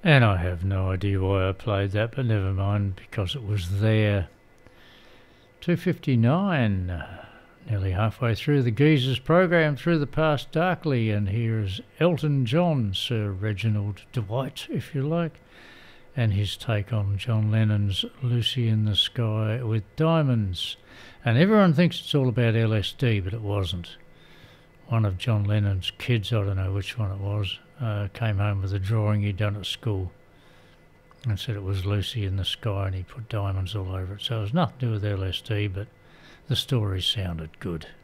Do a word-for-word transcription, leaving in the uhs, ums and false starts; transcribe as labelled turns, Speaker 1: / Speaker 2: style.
Speaker 1: And I have no idea why I played that, but never mind, because it was there. two fifty-nine, uh, nearly halfway through the Geezers program, Through the Past Darkly, and here's Elton John, Sir Reginald Dwight, if you like, and his take on John Lennon's Lucy in the Sky with Diamonds. And everyone thinks it's all about L S D, but it wasn't. One of John Lennon's kids, I don't know which one it was, uh, came home with a drawing he'd done at school and said it was Lucy in the Sky, and he put diamonds all over it. So it was nothing to do with L S D, but the story sounded good.